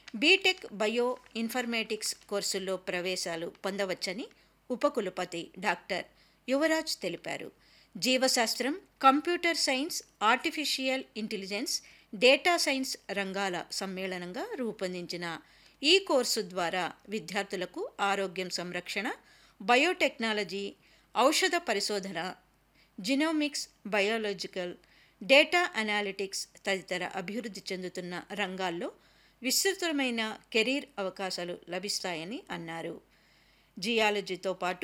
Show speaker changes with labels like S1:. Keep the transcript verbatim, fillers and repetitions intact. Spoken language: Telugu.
S1: బీటెక్ బయో ఇన్ఫర్మేటిక్స్ కోర్సుల్లో ప్రవేశాలు పొందవచ్చని ఉపకులపతి డాక్టర్ యువరాజ్ తెలిపారు. జీవశాస్త్రం, computer science, artificial intelligence, data science రంగాల సమ్మేళనంగా రూపొందించిన ఈ కోర్సు ద్వారా విద్యార్థులకు ఆరోగ్యం సంరక్షణ, బయోటెక్నాలజీ, ఔషధ పరిశోధన, జినోమిక్స్, బయోలాజికల్, డేటా అనాలిటిక్స్ తదితర అభివృద్ధి చెందుతున్న రంగాల్లో విస్తృతమైన కెరీర్ అవకాశాలు లభిస్తాయని అన్నారు. జియాలజీతో పాటు